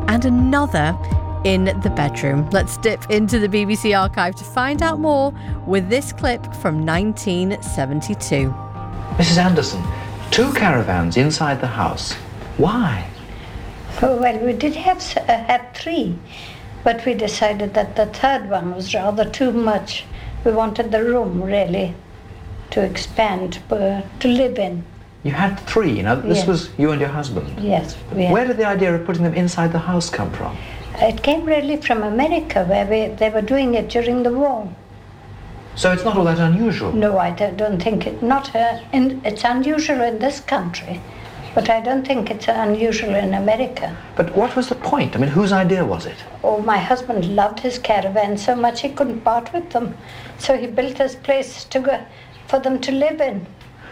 and another in the bedroom. Let's dip into the BBC archive to find out more with this clip from 1972. Mrs. Anderson, 2 caravans inside the house. Why? Well, we did have 3, but we decided that the third one was rather too much. We wanted the room really to expand, to live in. You had 3, now this Yes. was you and your husband? Yes. We had. Where did the idea of putting them inside the house come from? It came really from America, where they were doing it during the war. So it's not all that unusual? No, I don't think it. It's unusual in this country, but I don't think it's unusual in America. But what was the point? I mean, whose idea was it? Oh, my husband loved his caravan so much he couldn't part with them, so he built this place for them to live in.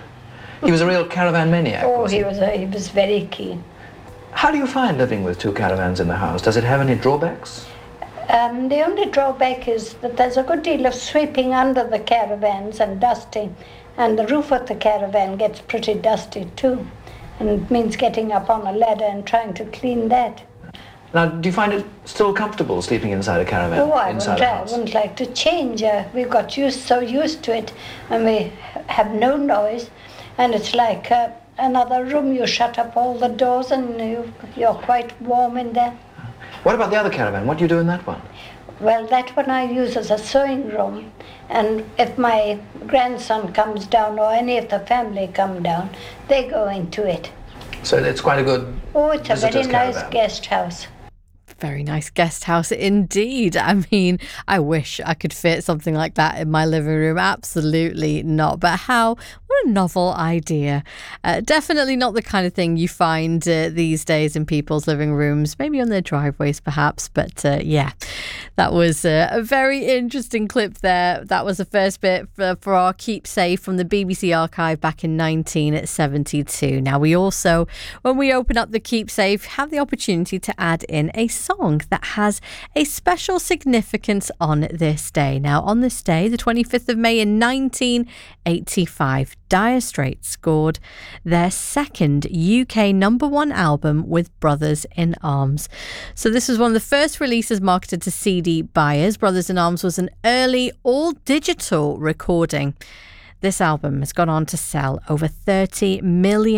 He was a real caravan maniac, Oh, was he was very keen. How do you find living with 2 caravans in the house? Does it have any drawbacks? The only drawback is that there's a good deal of sweeping under the caravans and dusting, and the roof of the caravan gets pretty dusty too, and it means getting up on a ladder and trying to clean that. Now, do you find it still comfortable sleeping inside a caravan? Oh, I house? wouldn't like to change. We've got so used to it, and we have no noise, and it's like another room. You shut up all the doors and you're quite warm in there. What about the other caravan? What do you do in that one? Well, that one I use as a sewing room, and if my grandson comes down or any of the family come down, they go into it. So it's quite a good Oh, it's a very visitor's nice caravan. guest house. Very nice guest house indeed. I mean, I wish I could fit something like that in my living room. Absolutely not. But what a novel idea. Definitely not the kind of thing you find these days in people's living rooms, maybe on their driveways perhaps. But yeah, that was a very interesting clip there. That was the first bit for our Keep Safe from the BBC archive back in 1972. Now, we also, when we open up the Keep Safe, have the opportunity to add in a song that has a special significance on this day. Now, on this day, the 25th of May in 1985, Dire Straits scored their second UK #1 album with Brothers in Arms. So this was one of the first releases marketed to CD buyers. Brothers in Arms was an early all-digital recording. This album has gone on to sell over 30 million